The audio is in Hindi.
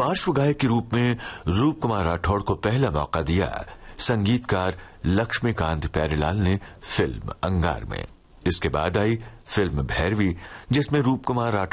पार्श्व गायक के रूप में रूप कुमार राठौड़ को पहला मौका दिया संगीतकार लक्ष्मीकांत प्यारेलाल ने फिल्म अंगार में। इसके बाद आई फिल्म भैरवी, जिसमें रूप कुमार राठौड़